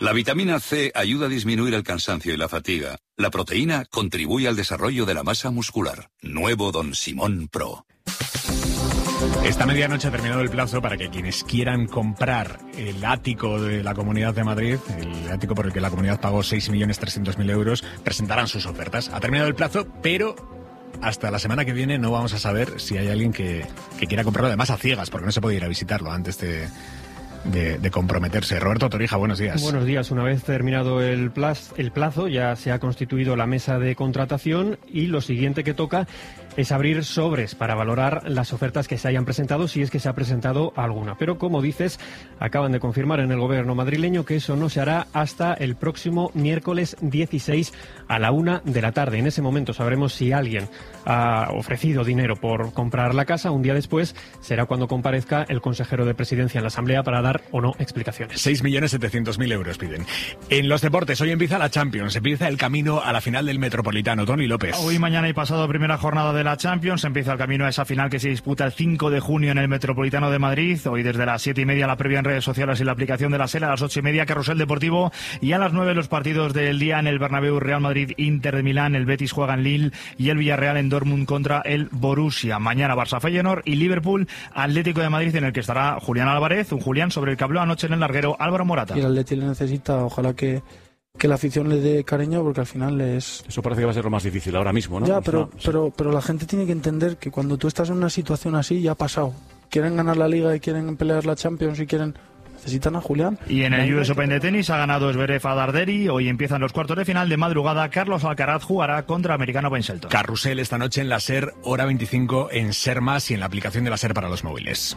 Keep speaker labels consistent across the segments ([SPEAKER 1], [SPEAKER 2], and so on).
[SPEAKER 1] La vitamina C ayuda a disminuir el cansancio y la fatiga. La proteína contribuye al desarrollo de la masa muscular. Nuevo Don Simón Pro.
[SPEAKER 2] Esta medianoche ha terminado el plazo para que quienes quieran comprar el ático de la Comunidad de Madrid, el ático por el que la comunidad pagó 6.300.000 euros, presentarán sus ofertas. Ha terminado el plazo, pero hasta la semana que viene no vamos a saber si hay alguien que quiera comprarlo, además a ciegas, porque no se puede ir a visitarlo antes de comprometerse. Roberto Torija, buenos días.
[SPEAKER 3] Buenos días. Una vez terminado el plazo, ya se ha constituido la mesa de contratación y lo siguiente que toca es abrir sobres para valorar las ofertas que se hayan presentado, si es que se ha presentado alguna. Pero, como dices, acaban de confirmar en el gobierno madrileño que eso no se hará hasta el próximo miércoles 16 a la 1 de la tarde. En ese momento sabremos si alguien ha ofrecido dinero por comprar la casa. Un día después será cuando comparezca el consejero de Presidencia en la Asamblea para dar o no explicaciones.
[SPEAKER 2] 6.700.000 euros piden. En los deportes, hoy empieza la Champions, empieza el camino a la final del Metropolitano. Tony López.
[SPEAKER 4] Hoy, mañana y pasado, primera jornada de la Champions, empieza el camino a esa final que se disputa el 5 de junio en el Metropolitano de Madrid. Hoy desde las 7:30 la previa en redes sociales y la aplicación de la SER, a las 8:30 Carrusel Deportivo y a las 9 los partidos del día en el Bernabéu, Real Madrid, Inter de Milán, el Betis juega en Lille y el Villarreal en Dortmund contra el Borussia. Mañana Barça Feyenoord y Liverpool Atlético de Madrid, en el que estará Julián Álvarez, un Julián sobre el que habló anoche en el larguero Álvaro Morata.
[SPEAKER 5] Y el Atleti le necesita, ojalá que la afición le dé cariño, porque al final
[SPEAKER 6] Eso parece que va a ser lo más difícil ahora mismo, ¿no?
[SPEAKER 5] Ya, pero la gente tiene que entender que cuando tú estás en una situación así, ya ha pasado. Quieren ganar la Liga y quieren pelear la Champions y necesitan a Julián.
[SPEAKER 4] Y en el US Open de tenis ha ganado Zverev a Darderi. Hoy empiezan los cuartos de final. De madrugada, Carlos Alcaraz jugará contra americano Ben Shelton.
[SPEAKER 2] Carrusel esta noche en la SER, hora 25 en SER Más y en la aplicación de la SER para los móviles.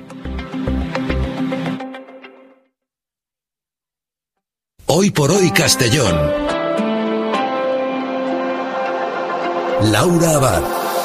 [SPEAKER 7] Hoy por hoy Castellón. Laura Abad.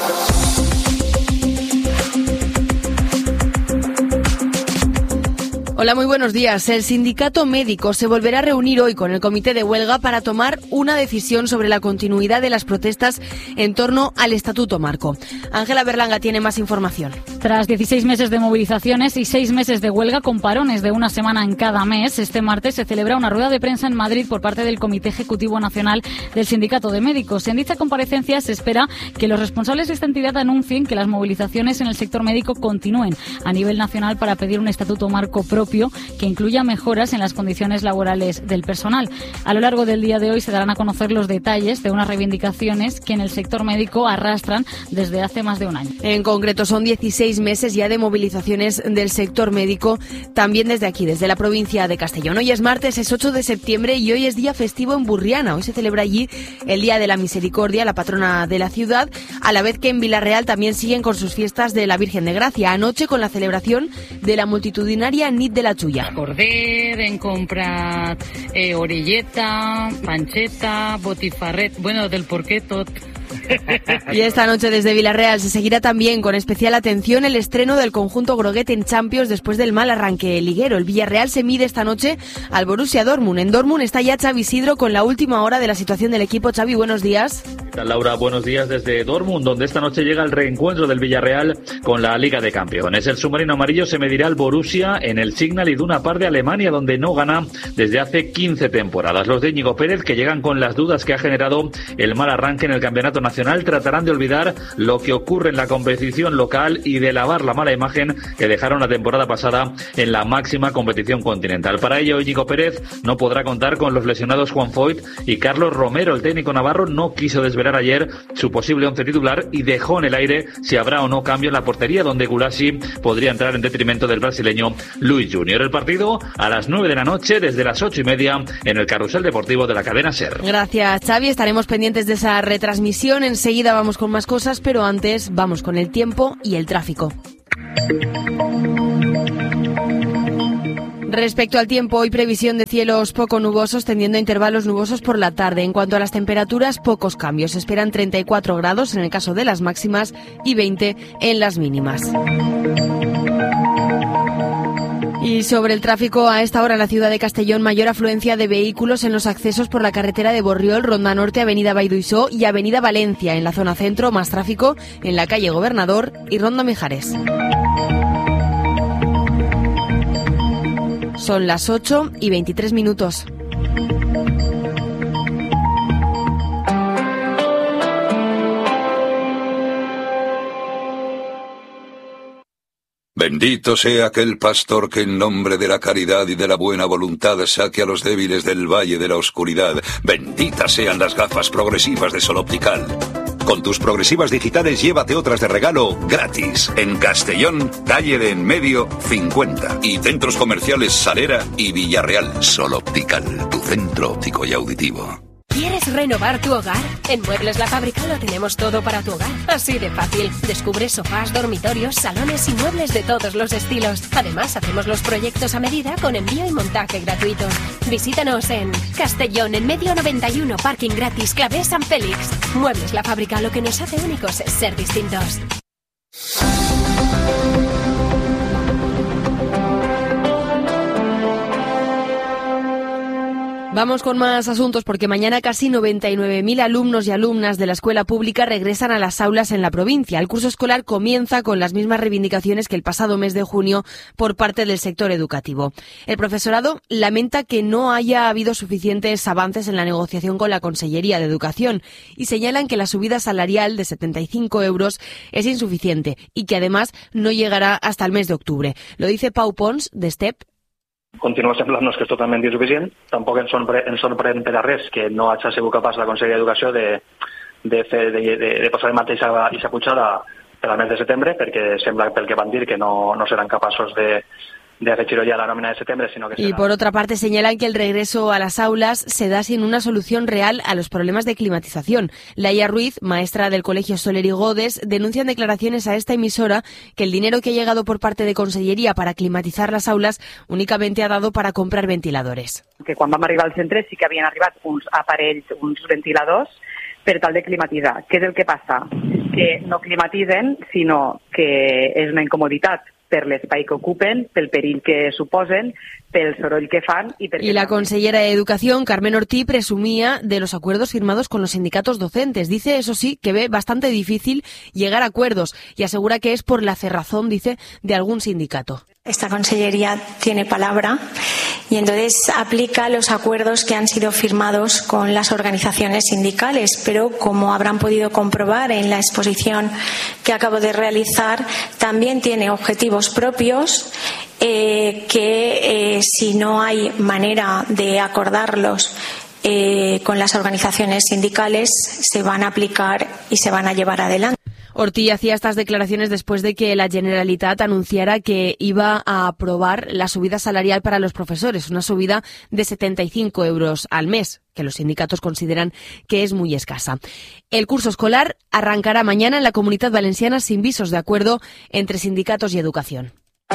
[SPEAKER 8] Hola, muy buenos días. El sindicato médico se volverá a reunir hoy con el comité de huelga para tomar una decisión sobre la continuidad de las protestas en torno al Estatuto Marco. Ángela Berlanga tiene más información.
[SPEAKER 9] Tras 16 meses de movilizaciones y 6 meses de huelga con parones de una semana en cada mes, este martes se celebra una rueda de prensa en Madrid por parte del Comité Ejecutivo Nacional del Sindicato de Médicos. En dicha comparecencia se espera que los responsables de esta entidad anuncien que las movilizaciones en el sector médico continúen a nivel nacional para pedir un Estatuto Marco propio que incluya mejoras en las condiciones laborales del personal. A lo largo del día de hoy se darán a conocer los detalles de unas reivindicaciones que en el sector médico arrastran desde hace más de un año.
[SPEAKER 8] En concreto, son 16 meses ya de movilizaciones del sector médico, también desde aquí, desde la provincia de Castellón. Hoy es martes, es 8 de septiembre y hoy es día festivo en Burriana. Hoy se celebra allí el Día de la Misericordia, la patrona de la ciudad, a la vez que en Vilarreal también siguen con sus fiestas de la Virgen de Gracia. Anoche con la celebración de la multitudinaria Nit de la Chulla.
[SPEAKER 10] Corder, hem comprat orelleta, pancheta, botifarret, bueno, del porqué tot.
[SPEAKER 8] Y esta noche desde Vilarreal se seguirá también con especial atención el estreno del conjunto groguet en Champions después del mal arranque liguero. El Villarreal se mide esta noche al Borussia Dortmund. En Dortmund está ya Xavi Isidro con la última hora de la situación del equipo. Xavi, buenos días.
[SPEAKER 11] ¿Qué tal, Laura? Buenos días desde Dortmund, donde esta noche llega el reencuentro del Villarreal con la Liga de Campeones. El submarino amarillo se medirá al Borussia en el Signal Iduna Park de Alemania, donde no gana desde hace 15 temporadas. Los de Íñigo Pérez, que llegan con las dudas que ha generado el mal arranque en el campeonato nacional, tratarán de olvidar lo que ocurre en la competición local y de lavar la mala imagen que dejaron la temporada pasada en la máxima competición continental. Para ello, Íñigo Pérez no podrá contar con los lesionados Juan Foyt y Carlos Romero. El técnico navarro no quiso desvelar ayer su posible once titular y dejó en el aire si habrá o no cambio en la portería, donde Gulasi podría entrar en detrimento del brasileño Luis Junior. El partido a las 9 de la noche, desde las 8:30 en el Carrusel Deportivo de la cadena SER.
[SPEAKER 8] Gracias, Xavi. Estaremos pendientes de esa retransmisión. Enseguida vamos con más cosas, pero antes vamos con el tiempo y el tráfico. Respecto al tiempo, hoy previsión de cielos poco nubosos, tendiendo a intervalos nubosos por la tarde. En cuanto a las temperaturas, pocos cambios. Se esperan 34 grados en el caso de las máximas y 20 en las mínimas. Y sobre el tráfico, a esta hora en la ciudad de Castellón, mayor afluencia de vehículos en los accesos por la carretera de Borriol, Ronda Norte, Avenida Baiduisó y Avenida Valencia. En la zona centro, más tráfico en la calle Gobernador y Ronda Mijares. Son las 8:23.
[SPEAKER 1] Bendito sea aquel pastor que en nombre de la caridad y de la buena voluntad saque a los débiles del valle de la oscuridad. Benditas sean las gafas progresivas de Sol Optical. Con tus progresivas digitales llévate otras de regalo gratis. En Castellón, calle de En Medio, 50. Y centros comerciales Salera y Villarreal. Sol Optical, tu centro óptico y auditivo.
[SPEAKER 12] ¿Quieres renovar tu hogar? En Muebles La Fábrica lo tenemos todo para tu hogar. Así de fácil. Descubre sofás, dormitorios, salones y muebles de todos los estilos. Además, hacemos los proyectos a medida con envío y montaje gratuito. Visítanos en Castellón, En Medio 91, parking gratis, Clavé San Félix. Muebles La Fábrica, lo que nos hace únicos es ser distintos.
[SPEAKER 8] Vamos con más asuntos porque mañana casi 99.000 alumnos y alumnas de la escuela pública regresan a las aulas en la provincia. El curso escolar comienza con las mismas reivindicaciones que el pasado mes de junio por parte del sector educativo. El profesorado lamenta que no haya habido suficientes avances en la negociación con la Consellería de Educación y señalan que la subida salarial de 75 euros es insuficiente y que además no llegará hasta el mes de octubre. Lo dice Pau Pons, de STEP.
[SPEAKER 13] Continua semblant-nos que és totalment insuficient. Tampoc ens sorprèn per a res que no hagi sigut capaç la Conselleria d'Educació de posar en marxa aquesta pujada per al mes de setembre, perquè sembla pel que van dir que no seran capaços de afegir ya la nómina de septiembre, sino que
[SPEAKER 8] Y por otra parte señalan que el regreso a las aulas se da sin una solución real a los problemas de climatización. Laia Ruiz, maestra del Colegio Soler y Godes, denuncia en declaraciones a esta emisora que el dinero que ha llegado por parte de Conselleria para climatizar las aulas únicamente ha dado para comprar ventiladores.
[SPEAKER 14] Que quan vam arribar al centre sí que havien arribat uns aparells, uns ventiladors, per tal de climatitzar. Què és el que passa? Que no climatitzen, sinó que és una incomoditat per l'espai que ocupen, pel perill que suposen, pel soroll que fan y
[SPEAKER 8] Y la consellera de Educación, Carmen Ortí, presumía de los acuerdos firmados con los sindicatos docentes. Dice, eso sí, que ve bastante difícil llegar a acuerdos y asegura que es por la cerrazón, dice, de algún sindicato.
[SPEAKER 15] Esta consellería tiene palabra y entonces aplica los acuerdos que han sido firmados con las organizaciones sindicales, pero como habrán podido comprobar en la exposición que acabo de realizar, también tiene objetivos propios que si no hay manera de acordarlos con las organizaciones sindicales, se van a aplicar y se van a llevar adelante.
[SPEAKER 8] Ortí hacía estas declaraciones después de que la Generalitat anunciara que iba a aprobar la subida salarial para los profesores, una subida de 75 euros al mes, que los sindicatos consideran que es muy escasa. El curso escolar arrancará mañana en la Comunitat Valenciana sin visos de acuerdo entre sindicatos y educación.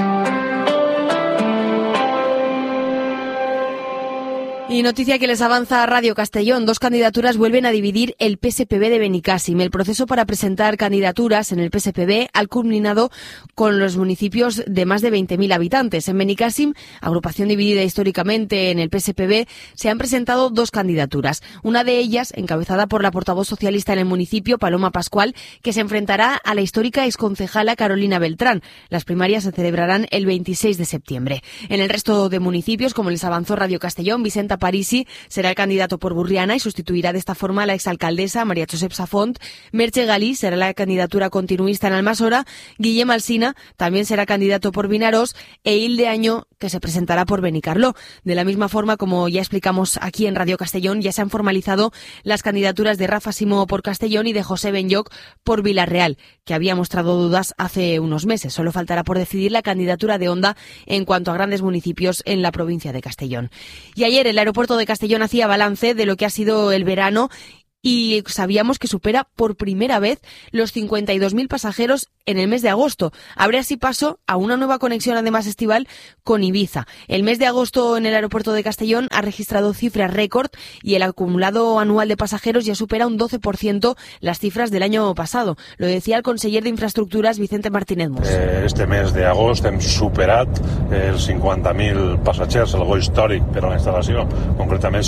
[SPEAKER 8] Y noticia que les avanza Radio Castellón. 2 candidaturas vuelven a dividir el PSPB de Benicàssim. El proceso para presentar candidaturas en el PSPB ha culminado con los municipios de más de 20.000 habitantes. En Benicàssim, agrupación dividida históricamente en el PSPB, se han presentado 2 candidaturas. Una de ellas, encabezada por la portavoz socialista en el municipio, Paloma Pascual, que se enfrentará a la histórica exconcejala Carolina Beltrán. Las primarias se celebrarán el 26 de septiembre. En el resto de municipios, como les avanzó Radio Castellón, Vicenta Parisi será el candidato por Burriana y sustituirá de esta forma a la exalcaldesa María Josep Safont. Merche Galí será la candidatura continuista en Almassora. Guillem Alsina también será candidato por Vinaròs e Hilde Añó, que se presentará por Benicarló. De la misma forma, como ya explicamos aquí en Radio Castellón, ya se han formalizado las candidaturas de Rafa Simó por Castellón y de José Benlloch por Vilareal, que había mostrado dudas hace unos meses. Solo faltará por decidir la candidatura de Onda en cuanto a grandes municipios en la provincia de Castellón. Y ayer el aeropuerto de Castellón hacía balance de lo que ha sido el verano y sabíamos que supera por primera vez los 52.000 pasajeros en el mes de agosto. Abre así paso a una nueva conexión, además estival, con Ibiza. El mes de agosto en el aeropuerto de Castellón ha registrado cifras récord y el acumulado anual de pasajeros ya supera un 12% las cifras del año pasado. Lo decía el conseller de Infraestructuras, Vicente Martínez Mos.
[SPEAKER 16] Este mes de agost hem superat els 50.000 passatgers, algo històric per a la instal·lació, concretament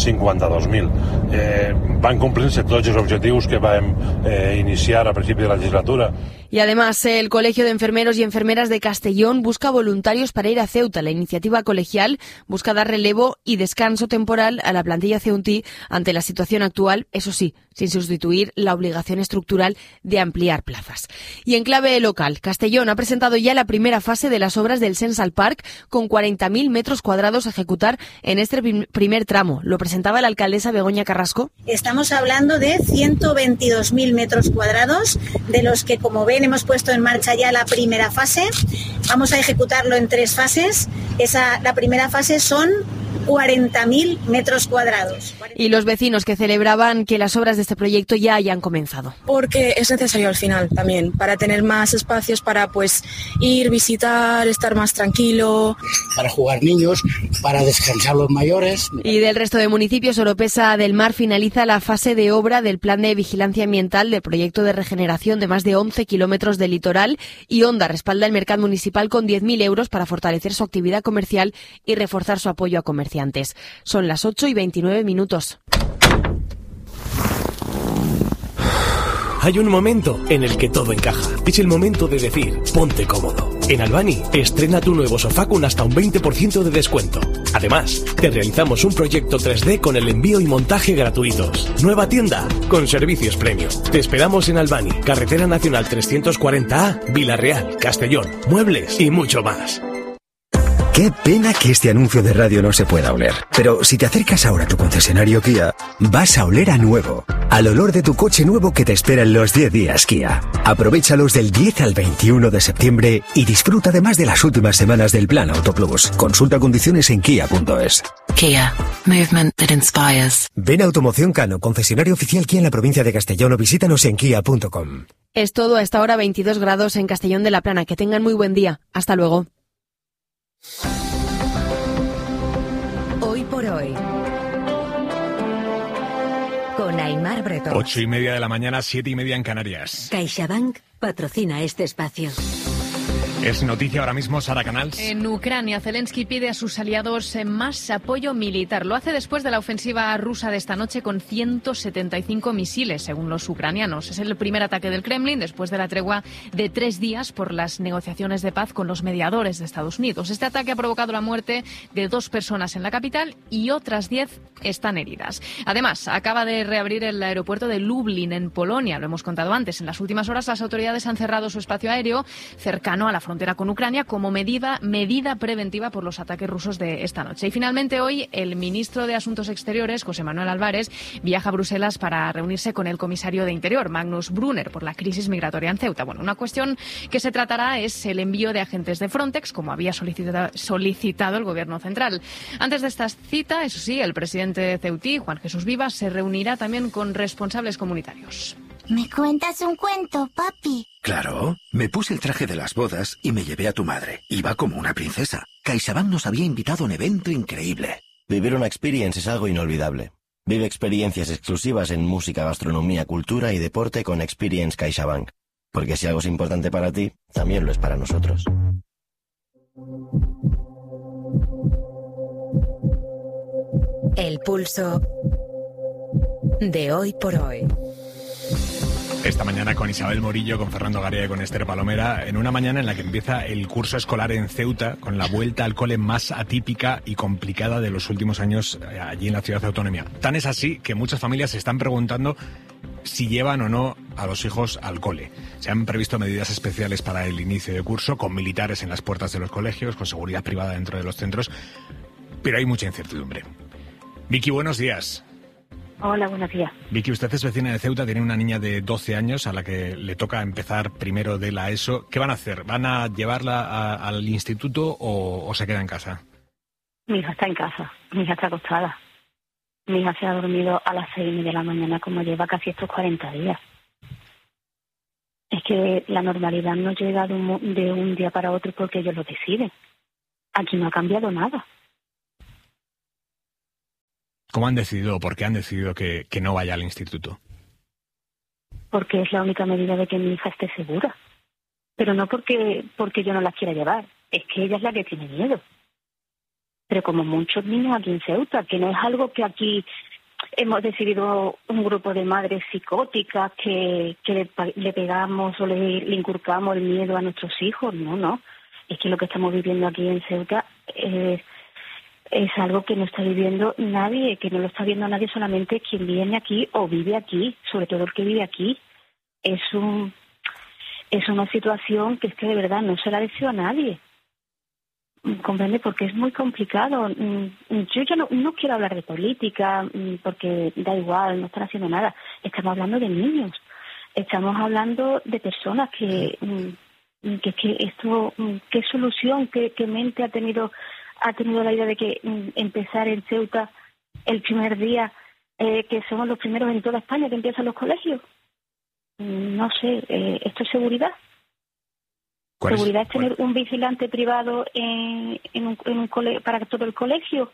[SPEAKER 16] 52.000. Van complir-se tots els objectius que vam iniciar a principi de la legislatura.
[SPEAKER 8] Y además, el Colegio de Enfermeros y Enfermeras de Castellón busca voluntarios para ir a Ceuta. La iniciativa colegial busca dar relevo y descanso temporal a la plantilla ceutí ante la situación actual, eso sí, sin sustituir la obligación estructural de ampliar plazas. Y en clave local, Castellón ha presentado ya la primera fase de las obras del Central Park con 40.000 metros cuadrados a ejecutar en este primer tramo. Lo presentaba la alcaldesa Begoña Carrasco.
[SPEAKER 17] Estamos hablando de 122.000 metros cuadrados, de los que, como ven, hemos puesto en marcha ya la primera fase. Vamos a ejecutarlo en 3 fases. La primera fase son 40.000 metros cuadrados.
[SPEAKER 8] Y los vecinos que celebraban que las obras de este proyecto ya hayan comenzado.
[SPEAKER 18] Porque es necesario al final también, para tener más espacios para ir, visitar, estar más tranquilo.
[SPEAKER 19] Para jugar niños, para descansar los mayores.
[SPEAKER 8] Y del resto de municipios, Oropesa del Mar finaliza la fase de obra del plan de vigilancia ambiental del proyecto de regeneración de más de 11 kilómetros de litoral, y Onda respalda el mercado municipal con 10.000 euros para fortalecer su actividad comercial y reforzar su apoyo a comerciantes. Son las 8:29.
[SPEAKER 20] Hay un momento en el que todo encaja. Es el momento de decir, ponte cómodo. En Albany, estrena tu nuevo sofá con hasta un 20% de descuento. Además, te realizamos un proyecto 3D con el envío y montaje gratuitos. Nueva tienda, con servicios premium. Te esperamos en Albany, Carretera Nacional 340A, Vila-real, Castellón, muebles y mucho más.
[SPEAKER 21] Qué pena que este anuncio de radio no se pueda oler. Pero si te acercas ahora a tu concesionario Kia, vas a oler a nuevo. Al olor de tu coche nuevo que te espera en los 10 días Kia. Aprovéchalos del 10 al 21 de septiembre y disfruta además de las últimas semanas del Plan Auto Plus. Consulta condiciones en kia.es.
[SPEAKER 22] Kia. Movement that inspires.
[SPEAKER 21] Ven a Automoción Cano, concesionario oficial Kia en la provincia de Castellón, o visítanos en kia.com.
[SPEAKER 8] Es todo a esta hora, 22 grados en Castellón de la Plana. Que tengan muy buen día. Hasta luego.
[SPEAKER 23] Hoy por hoy, con Aimar Bretón.
[SPEAKER 2] 8:30 de la mañana, 7:30 en Canarias.
[SPEAKER 23] CaixaBank patrocina este espacio.
[SPEAKER 2] Es noticia ahora mismo, Sara Canals.
[SPEAKER 24] En Ucrania, Zelensky pide a sus aliados más apoyo militar. Lo hace después de la ofensiva rusa de esta noche con 175 misiles, según los ucranianos. Es el primer ataque del Kremlin después de la tregua de 3 días por las negociaciones de paz con los mediadores de Estados Unidos. Este ataque ha provocado la muerte de 2 personas en la capital y otras 10 están heridas. Además, acaba de reabrir el aeropuerto de Lublin, en Polonia. Lo hemos contado antes. En las últimas horas, las autoridades han cerrado su espacio aéreo cercano a la frontera con Ucrania como medida preventiva por los ataques rusos de esta noche. Y finalmente hoy el ministro de Asuntos Exteriores, José Manuel Álvarez, viaja a Bruselas para reunirse con el comisario de Interior, Magnus Brunner, por la crisis migratoria en Ceuta. Bueno, una cuestión que se tratará es el envío de agentes de Frontex, como había solicitado el gobierno central. Antes de esta cita, eso sí, el presidente ceutí, Juan Jesús Vivas, se reunirá también con responsables comunitarios.
[SPEAKER 25] ¿Me cuentas un cuento, papi?
[SPEAKER 26] Claro, me puse el traje de las bodas y me llevé a tu madre. Iba como una princesa. CaixaBank nos había invitado a un evento increíble.
[SPEAKER 27] Vivir una experience es algo inolvidable. Vive experiencias exclusivas en música, gastronomía, cultura y deporte con Experience CaixaBank. Porque si algo es importante para ti, también lo es para nosotros.
[SPEAKER 23] El pulso de hoy por hoy.
[SPEAKER 2] Esta mañana con Isabel Morillo, con Fernando Garía y con Esther Palomera, en una mañana en la que empieza el curso escolar en Ceuta, con la vuelta al cole más atípica y complicada de los últimos años allí en la ciudad autónoma. Tan es así que muchas familias se están preguntando si llevan o no a los hijos al cole. Se han previsto medidas especiales para el inicio de curso, con militares en las puertas de los colegios, con seguridad privada dentro de los centros, pero hay mucha incertidumbre. Vicky, buenos días.
[SPEAKER 28] Hola, buenos días.
[SPEAKER 2] Vicky, usted es vecina de Ceuta, tiene una niña de 12 años a la que le toca empezar primero de la ESO. ¿Qué van a hacer? ¿Van a llevarla al instituto o se queda en casa?
[SPEAKER 28] Mi hija está en casa, mi hija está acostada. Mi hija se ha dormido a las 6:30 de la mañana, como lleva casi estos 40 días. Es que la normalidad no llega de un día para otro porque ellos lo deciden. Aquí no ha cambiado nada.
[SPEAKER 2] ¿Cómo han decidido, por qué han decidido que no vaya al instituto?
[SPEAKER 28] Porque es la única medida de que mi hija esté segura. Pero no porque yo no la quiera llevar. Es que ella es la que tiene miedo. Pero como muchos niños aquí en Ceuta, que no es algo que aquí hemos decidido un grupo de madres psicóticas que le pegamos o le inculcamos el miedo a nuestros hijos. No. Es que lo que estamos viviendo aquí en Ceuta es algo que no está viviendo nadie, que no lo está viendo nadie, solamente quien viene aquí o vive aquí, sobre todo el que vive aquí. Es una situación que es que de verdad no se la deseo a nadie. ¿Comprende? Porque es muy complicado. Yo ya no quiero hablar de política, porque da igual, no están haciendo nada. Estamos hablando de niños. Estamos hablando de personas que esto, qué solución, qué mente ha tenido la idea de que empezar en Ceuta el primer día, que somos los primeros en toda España que empiezan los colegios. No sé, ¿esto es seguridad? ¿Seguridad es tener un vigilante privado en un para todo el colegio?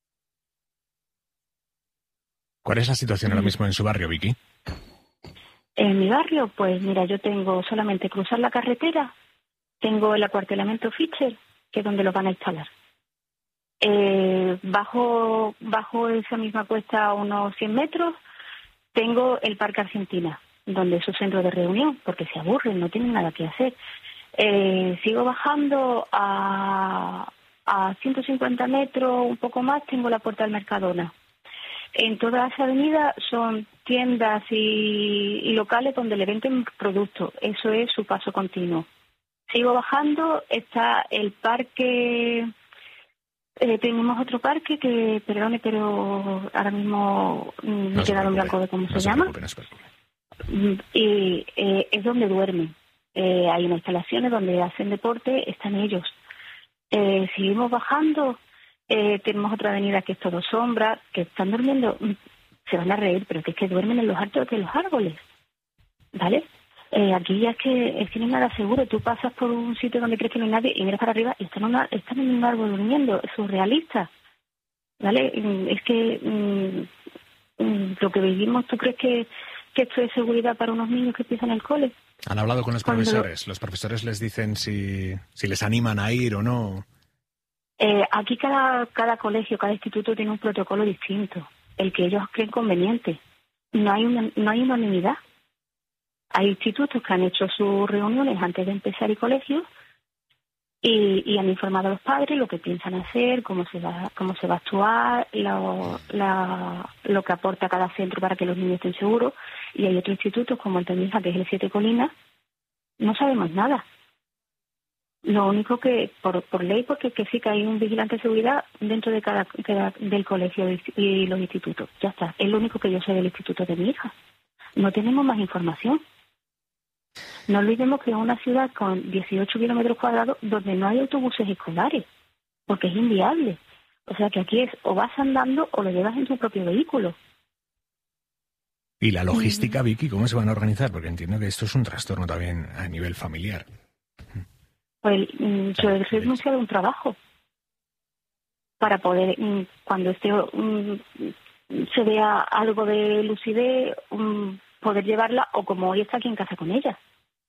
[SPEAKER 2] ¿Cuál es la situación ahora mismo en su barrio, Vicky?
[SPEAKER 28] En mi barrio, pues mira, yo tengo solamente cruzar la carretera, tengo el acuartelamiento Fischer, que es donde lo van a instalar. Bajo esa misma cuesta, unos 100 metros, tengo el Parque Argentina, donde es su centro de reunión, porque se aburren, no tienen nada que hacer. Sigo bajando a 150 metros, un poco más, tengo la Puerta del Mercadona. En toda esa avenida son tiendas y locales donde le venden productos. Eso es su paso continuo. Sigo bajando, está el parque. Tenemos otro parque que, perdone, pero ahora mismo me he quedado en blanco de cómo se llama. Y es donde duermen. Hay unas instalaciones donde hacen deporte, están ellos. Seguimos bajando, tenemos otra avenida que es todo sombra, que están durmiendo, se van a reír, pero que es que duermen en los altos de los árboles, ¿vale? Aquí ya es que no hay nada seguro. Tú pasas por un sitio donde crees que no hay nadie y miras para arriba y están en un árbol durmiendo. Es surrealista, ¿vale? Es que lo que vivimos, ¿tú crees que esto es seguridad para unos niños que empiezan el cole?
[SPEAKER 2] ¿Han hablado con los profesores? ¿Los profesores les dicen si les animan a ir o no?
[SPEAKER 28] Aquí cada colegio, cada instituto tiene un protocolo distinto, el que ellos creen conveniente. No hay unanimidad. Hay institutos que han hecho sus reuniones antes de empezar el colegio y han informado a los padres lo que piensan hacer, cómo se va a actuar, lo que aporta cada centro para que los niños estén seguros. Y hay otros institutos como el de mi hija, que es el 7 Colinas, no sabemos nada. Lo único que, por ley, porque que sí que hay un vigilante de seguridad dentro de cada del colegio y los institutos. Ya está, es lo único que yo sé del instituto de mi hija. No tenemos más información. No olvidemos que es una ciudad con 18 kilómetros cuadrados donde no hay autobuses escolares, porque es inviable. O sea que aquí es o vas andando o lo llevas en tu propio vehículo.
[SPEAKER 2] ¿Y la logística, Vicky, cómo se van a organizar? Porque entiendo que esto es un trastorno también a nivel familiar.
[SPEAKER 28] Pues yo he renunciado a un trabajo para poder, cuando se vea algo de lucidez, poder llevarla, o como hoy está aquí en casa con ella.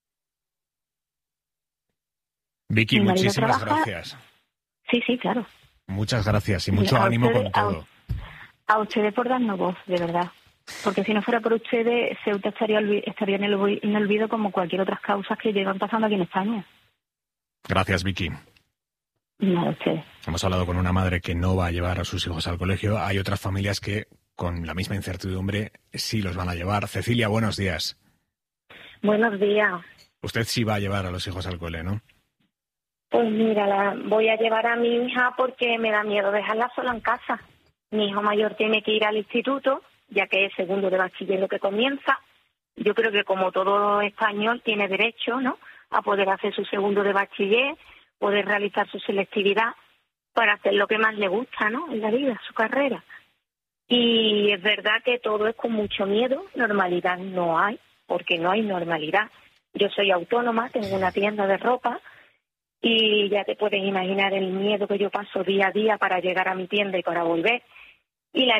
[SPEAKER 2] Vicky, muchísimas gracias.
[SPEAKER 28] Sí, claro.
[SPEAKER 2] Muchas gracias y mucho ánimo con todo.
[SPEAKER 28] A ustedes por darnos voz, de verdad. Porque si no fuera por ustedes, Ceuta estaría en el olvido como cualquier otras causas que llevan pasando aquí en España.
[SPEAKER 2] Gracias, Vicky.
[SPEAKER 28] Nada, ustedes.
[SPEAKER 2] Hemos hablado con una madre que no va a llevar a sus hijos al colegio. Hay otras familias que, con la misma incertidumbre, sí los van a llevar. Cecilia, buenos días.
[SPEAKER 3] Buenos días.
[SPEAKER 2] Usted sí va a llevar a los hijos al cole, ¿no?
[SPEAKER 3] Pues mira, voy a llevar a mi hija porque me da miedo dejarla sola en casa. Mi hijo mayor tiene que ir al instituto, ya que es segundo de bachiller lo que comienza. Yo creo que como todo español tiene derecho, ¿no?, a poder hacer su segundo de bachiller, poder realizar su selectividad para hacer lo que más le gusta, ¿no?, en la vida, su carrera. Y es verdad que todo es con mucho miedo, normalidad no hay, porque no hay normalidad. Yo soy autónoma, tengo una tienda de ropa y ya te puedes imaginar el miedo que yo paso día a día para llegar a mi tienda y para volver. Y la